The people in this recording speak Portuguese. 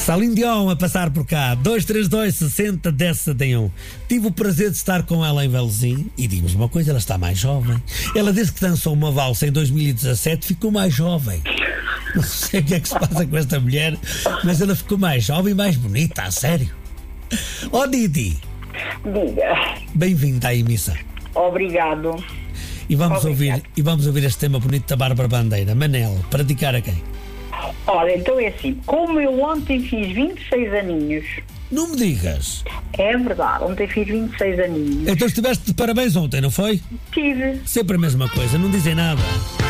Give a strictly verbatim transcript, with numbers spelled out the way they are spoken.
Salim Dion a passar por cá. dois três dois, sessenta, dez, setenta e um. Tive o prazer de estar com ela em Velosim e digo-vos uma coisa, ela está mais jovem. Ela desde que dançou uma valsa em dois mil e dezassete ficou mais jovem. Não sei o que é que se passa com esta mulher, mas ela ficou mais jovem e mais bonita, a sério. Ó oh, Didi. Diga. Bem-vinda à emissão. Obrigado. E vamos, Obrigado. ouvir, e vamos ouvir este tema bonito da Bárbara Bandeira. Manel, para dedicar a quem? Olha, então é assim, como eu ontem fiz vinte e seis aninhos. Não me digas. É verdade, ontem fiz vinte e seis aninhos. Então estiveste de parabéns ontem, não foi? Tive. Sempre a mesma coisa, não dizem nada.